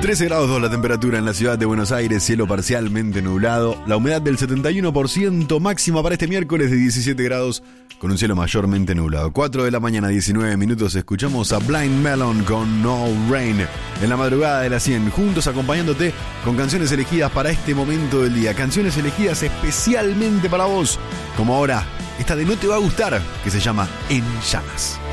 13 grados 2 la temperatura en la ciudad de Buenos Aires, cielo parcialmente nublado, la humedad del 71%, máxima para este miércoles de 17 grados con un cielo mayormente nublado. 4 de la mañana, 19 minutos, escuchamos a Blind Melon con No Rain en la madrugada de la 100, juntos acompañándote con canciones elegidas para este momento del día, canciones elegidas especialmente para vos, como ahora esta de No Te Va a Gustar, que se llama En Llamas.